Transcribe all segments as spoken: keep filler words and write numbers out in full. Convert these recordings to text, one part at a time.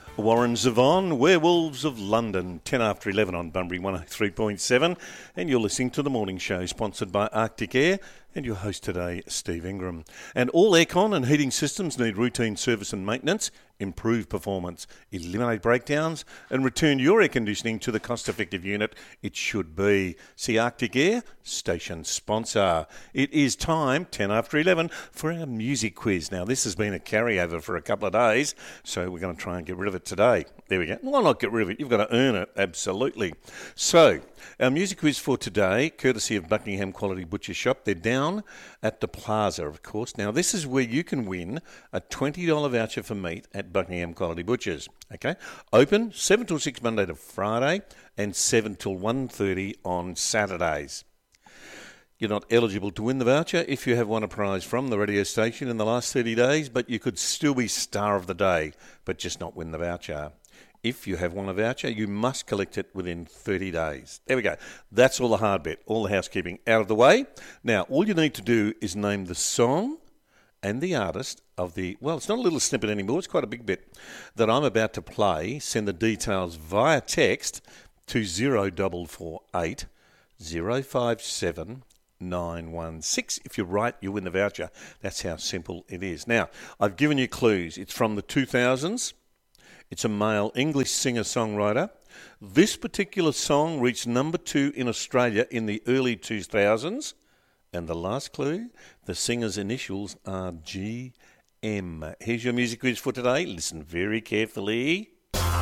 Warren Zevon, Werewolves of London, ten after eleven on Bunbury one oh three point seven, and you're listening to The Morning Show, sponsored by Arctic Air, and your host today, Steve Ingram. And all aircon and heating systems need routine service and maintenance, improve performance, eliminate breakdowns, and return your air conditioning to the cost-effective unit it should be. See Arctic Air, station sponsor. It is time, ten after eleven, for our music quiz. Now, this has been a carryover for a couple of days, so we're going to try and get rid of it today. There we go. Why not get rid of it? You've got to earn it, absolutely. So, our music quiz for today, courtesy of Buckingham Quality Butcher Shop. They're down at the Plaza, of course. Now, this is where you can win a twenty dollars voucher for meat at Buckingham Quality Butchers. Okay? Open seven till six Monday to Friday and seven till one thirty on Saturdays. You're not eligible to win the voucher if you have won a prize from the radio station in the last thirty days, but you could still be star of the day, but just not win the voucher. If you have won a voucher, you must collect it within thirty days. There we go. That's all the hard bit, all the housekeeping out of the way. Now, all you need to do is name the song and the artist of the, well, it's not a little snippet anymore, it's quite a big bit, that I'm about to play. Send the details via text to zero four four eight, zero five seven, nine one six. If you're right, you win the voucher. That's how simple it is. Now, I've given you clues. It's from the two thousands. It's a male English singer-songwriter. This particular song reached number two in Australia in the early two thousands. And the last clue, the singer's initials are G M. Here's your music quiz for today. Listen very carefully.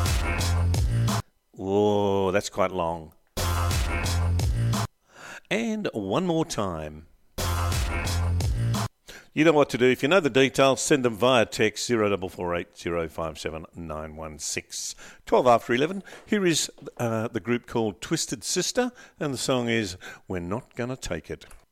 Oh, that's quite long. And one more time. You know what to do. If you know the details, send them via text zero four four eight, zero five seven, nine one six. twelve after eleven. Here is uh, the group called Twisted Sister, and the song is We're Not Gonna Take It.